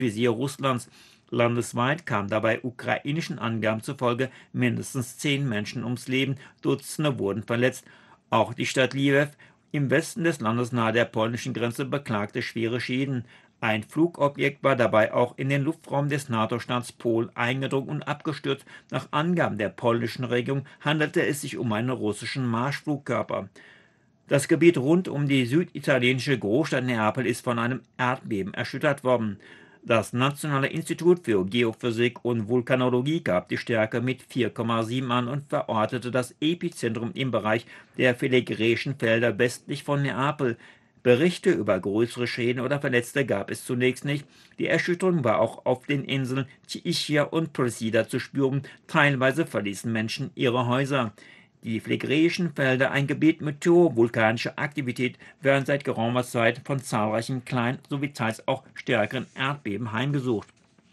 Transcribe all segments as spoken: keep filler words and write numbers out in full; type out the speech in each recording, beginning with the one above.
Visier Russlands. Landesweit kamen dabei ukrainischen Angaben zufolge mindestens zehn Menschen ums Leben, Dutzende wurden verletzt. Auch die Stadt Lviv im Westen des Landes nahe der polnischen Grenze beklagte schwere Schäden. Ein Flugobjekt war dabei auch in den Luftraum des NATO-Staats Polen eingedrungen und abgestürzt. Nach Angaben der polnischen Regierung handelte es sich um einen russischen Marschflugkörper. Das Gebiet rund um die süditalienische Großstadt Neapel ist von einem Erdbeben erschüttert worden. Das Nationale Institut für Geophysik und Vulkanologie gab die Stärke mit vier Komma sieben an und verortete das Epizentrum im Bereich der Feligreischen Felder westlich von Neapel. Berichte über größere Schäden oder Verletzte gab es zunächst nicht. Die Erschütterung war auch auf den Inseln Ischia und Procida zu spüren. Teilweise verließen Menschen ihre Häuser. Die Phlegräischen Felder, ein Gebiet mit hoher vulkanischer Aktivität, werden seit geraumer Zeit von zahlreichen kleinen sowie teils auch stärkeren Erdbeben heimgesucht.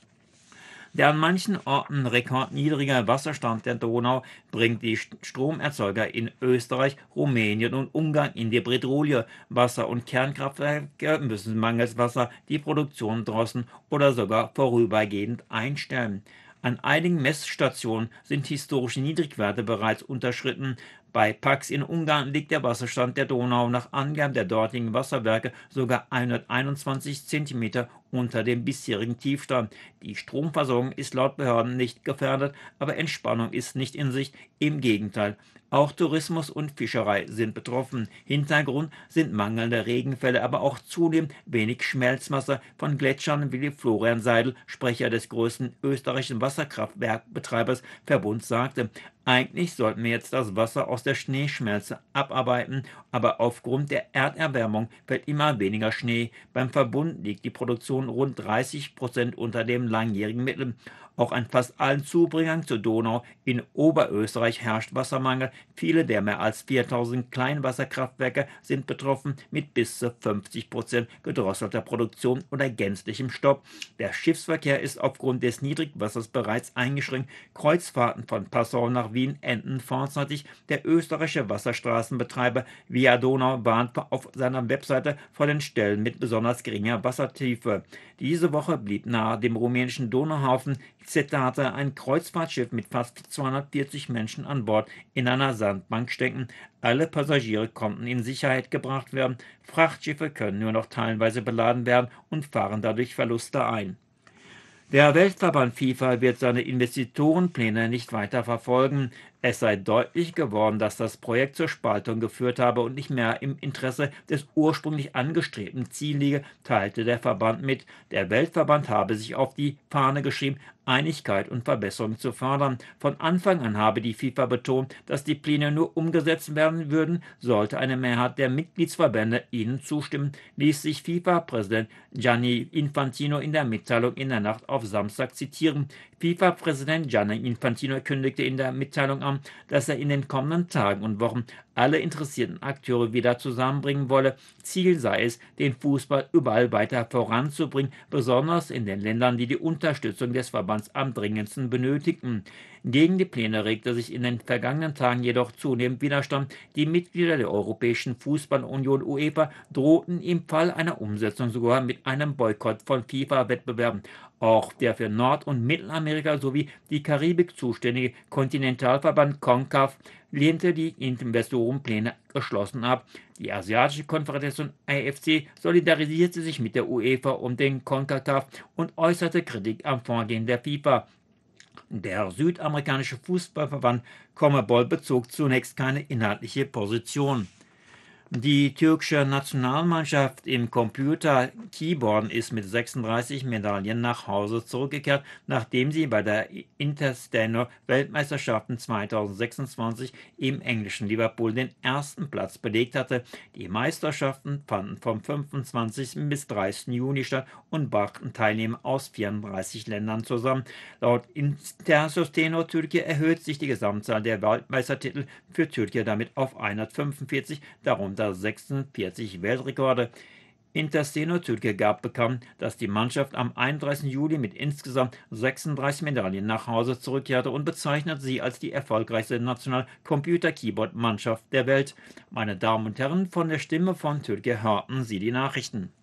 Der an manchen Orten rekordniedrige Wasserstand der Donau bringt die Stromerzeuger in Österreich, Rumänien und Ungarn in die Bredouille. Wasser- und Kernkraftwerke müssen mangels Wasser die Produktion drosseln oder sogar vorübergehend einstellen. An einigen Messstationen sind historische Niedrigwerte bereits unterschritten. Bei Pax in Ungarn liegt der Wasserstand der Donau nach Angaben der dortigen Wasserwerke sogar hunderteinundzwanzig Zentimeter unter dem bisherigen Tiefstand. Die Stromversorgung ist laut Behörden nicht gefährdet, aber Entspannung ist nicht in Sicht. Im Gegenteil. Auch Tourismus und Fischerei sind betroffen. Hintergrund sind mangelnde Regenfälle, aber auch zunehmend wenig Schmelzwasser von Gletschern, wie Florian Seidel, Sprecher des größten österreichischen Wasserkraftwerkbetreibers Verbund, sagte. Eigentlich sollten wir jetzt das Wasser aus der Schneeschmelze abarbeiten, aber aufgrund der Erderwärmung fällt immer weniger Schnee. Beim Verbund liegt die Produktion rund dreißig Prozent unter dem langjährigen Mittel. Auch an fast allen Zubringern zur Donau in Oberösterreich herrscht Wassermangel. Viele der mehr als viertausend Kleinwasserkraftwerke sind betroffen, mit bis zu fünfzig Prozent gedrosselter Produktion oder gänzlichem Stopp. Der Schiffsverkehr ist aufgrund des Niedrigwassers bereits eingeschränkt. Kreuzfahrten von Passau nach Wien enden vorzeitig. Der österreichische Wasserstraßenbetreiber Via Donau warnt auf seiner Webseite vor den Stellen mit besonders geringer Wassertiefe. Diese Woche blieb nahe dem rumänischen Donauhafen Cetate ein Kreuzfahrtschiff mit fast zweihundertvierzig Menschen an Bord in einer Sandbank stecken. Alle Passagiere konnten in Sicherheit gebracht werden. Frachtschiffe können nur noch teilweise beladen werden und fahren dadurch Verluste ein. Der Weltverband FIFA wird seine Investitorenpläne nicht weiter verfolgen. Es sei deutlich geworden, dass das Projekt zur Spaltung geführt habe und nicht mehr im Interesse des ursprünglich angestrebten Ziels liege, teilte der Verband mit. Der Weltverband habe sich auf die Fahne geschrieben, Einigkeit und Verbesserung zu fördern. Von Anfang an habe die FIFA betont, dass die Pläne nur umgesetzt werden würden, sollte eine Mehrheit der Mitgliedsverbände ihnen zustimmen, ließ sich FIFA-Präsident Gianni Infantino in der Mitteilung in der Nacht auf Samstag zitieren. FIFA-Präsident Gianni Infantino kündigte in der Mitteilung an, dass er in den kommenden Tagen und Wochen alle interessierten Akteure wieder zusammenbringen wolle. Ziel sei es, den Fußball überall weiter voranzubringen, besonders in den Ländern, die die Unterstützung des Verbands am dringendsten benötigten. Gegen die Pläne regte sich in den vergangenen Tagen jedoch zunehmend Widerstand. Die Mitglieder der Europäischen Fußballunion UEFA drohten im Fall einer Umsetzung sogar mit einem Boykott von FIFA-Wettbewerben. Auch der für Nord- und Mittelamerika sowie die Karibik zuständige Kontinentalverband CONCACAF lehnte die Investorenpläne geschlossen ab. Die Asiatische Konföderation A F C solidarisierte sich mit der UEFA und den CONCACAF und äußerte Kritik am Vorgehen der FIFA. Der südamerikanische Fußballverband CONMEBOL bezog zunächst keine inhaltliche Position. Die türkische Nationalmannschaft im Computer-Keyboard ist mit sechsunddreißig Medaillen nach Hause zurückgekehrt, nachdem sie bei der Interstenor-Weltmeisterschaften zweitausendsechsundzwanzig im englischen Liverpool den ersten Platz belegt hatte. Die Meisterschaften fanden vom fünfundzwanzigsten bis dreißigsten Juni statt und brachten Teilnehmer aus vierunddreißig Ländern zusammen. Laut Interstenor Türkei erhöht sich die Gesamtzahl der Weltmeistertitel für Türkei damit auf hundertfünfundvierzig, darunter sechsundvierzig Weltrekorde. Interstenor Türkei gab bekannt, dass die Mannschaft am einunddreißigsten Juli mit insgesamt sechsunddreißig Medaillen nach Hause zurückkehrte und bezeichnet sie als die erfolgreichste National-Computer-Keyboard-Mannschaft der Welt. Meine Damen und Herren, von der Stimme von Türkei hörten Sie die Nachrichten.